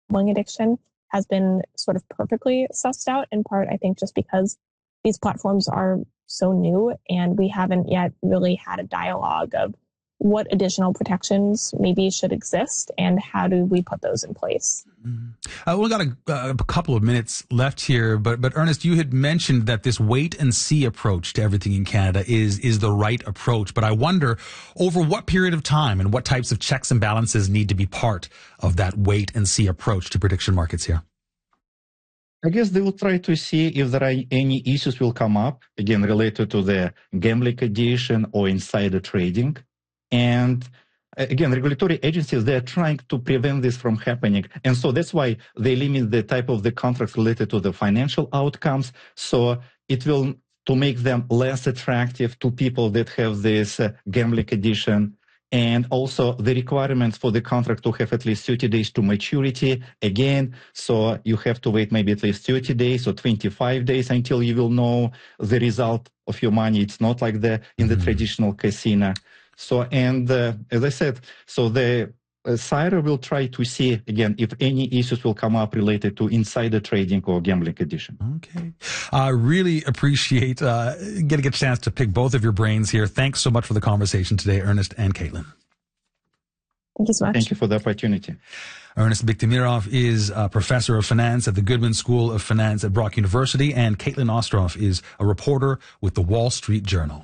gambling addiction has been sort of perfectly sussed out, in part, I think, just because these platforms are so new and we haven't yet really had a dialogue of what additional protections maybe should exist and how do we put those in place. We've got a couple of minutes left here, but Ernest, you had mentioned that this wait and see approach to everything in Canada is the right approach. But I wonder over what period of time and what types of checks and balances need to be part of that wait and see approach to prediction markets here. I guess they will try to see if there are any issues will come up, again, related to the gambling addiction or insider trading. And again, regulatory agencies, they're trying to prevent this from happening. And so that's why they limit the type of the contracts related to the financial outcomes. So it will, to make them less attractive to people that have this gambling addiction. And also the requirements for the contract to have at least 30 days to maturity. Again, so you have to wait maybe at least 30 days or 25 days until you will know the result of your money. It's not like in the traditional casino. So, and as I said, so the CIRA will try to see, again, if any issues will come up related to insider trading or gambling addiction. Okay. I really appreciate getting a chance to pick both of your brains here. Thanks so much for the conversation today, Ernest and Caitlin. Thank you so much. Thank you for the opportunity. Ernest Bikhtemirov is a professor of finance at the Goodman School of Finance at Brock University, and Caitlin Ostroff is a reporter with the Wall Street Journal.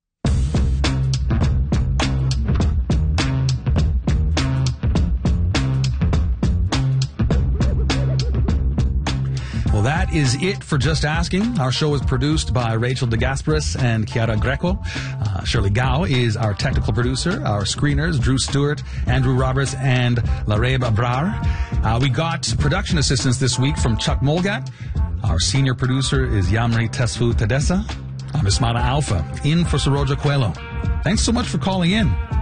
Well, that is it for Just Asking. Our show is produced by Rachel DeGasperis and Chiara Greco. Shirley Gao is our technical producer. Our screeners, Drew Stewart, Andrew Roberts, and Lareb Abrar. We got production assistance this week from Chuck Molgat. Our senior producer is Yamri Tesfu Tadessa. I'm Ismana Alpha, in for Saroja Coelho. Thanks so much for calling in.